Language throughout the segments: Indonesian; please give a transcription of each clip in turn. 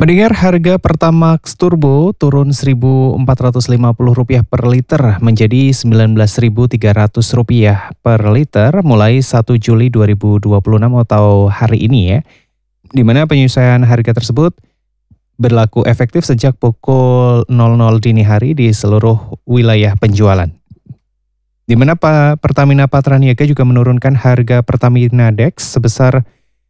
Pendengar, harga Pertamax Turbo turun Rp1.450 per liter menjadi Rp19.300 per liter mulai 1 Juli 2026 atau hari ini ya. Di mana penyesuaian harga tersebut berlaku efektif sejak pukul 00 dini hari di seluruh wilayah penjualan. Di mana Pertamina Patraniaga juga menurunkan harga Pertamina Dex sebesar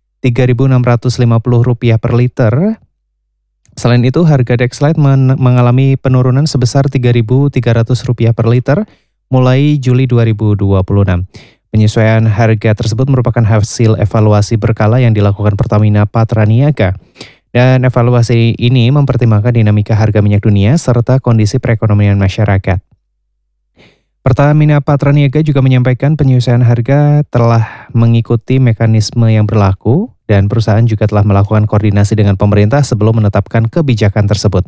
Rp3.650 per liter. Selain itu, harga Dexlite mengalami penurunan sebesar Rp3.300 per liter mulai Juli 2026. Penyesuaian harga tersebut merupakan hasil evaluasi berkala yang dilakukan Pertamina Patraniaga. Dan evaluasi ini mempertimbangkan dinamika harga minyak dunia serta kondisi perekonomian masyarakat. Pertamina Patraniaga juga menyampaikan penyesuaian harga telah mengikuti mekanisme yang berlaku dan perusahaan juga telah melakukan koordinasi dengan pemerintah sebelum menetapkan kebijakan tersebut.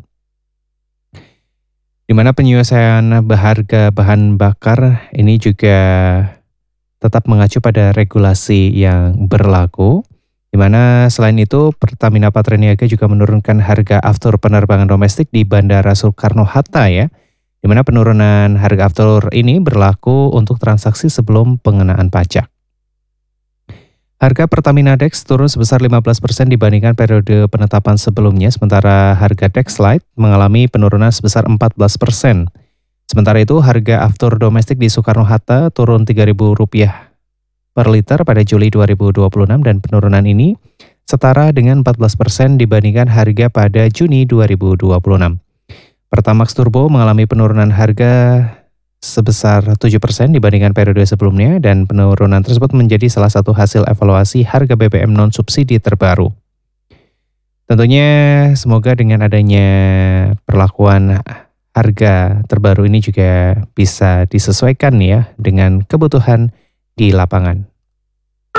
Di mana penyesuaian harga bahan bakar ini juga tetap mengacu pada regulasi yang berlaku. Di mana selain itu Pertamina Patraniaga juga menurunkan harga aftur penerbangan domestik di Bandara Soekarno-Hatta ya. Di mana penurunan harga aftur ini berlaku untuk transaksi sebelum pengenaan pajak. Harga Pertamina Dex turun sebesar 15% dibandingkan periode penetapan sebelumnya, sementara harga Dexlite mengalami penurunan sebesar 14%. Sementara itu, harga aftur domestik di Soekarno-Hatta turun Rp3.000 per liter pada Juli 2026 dan penurunan ini setara dengan 14% dibandingkan harga pada Juni 2026. Pertamax Turbo mengalami penurunan harga sebesar 7% dibandingkan periode sebelumnya dan penurunan tersebut menjadi salah satu hasil evaluasi harga BBM non-subsidi terbaru. Tentunya semoga dengan adanya perlakuan harga terbaru ini juga bisa disesuaikan ya dengan kebutuhan di lapangan.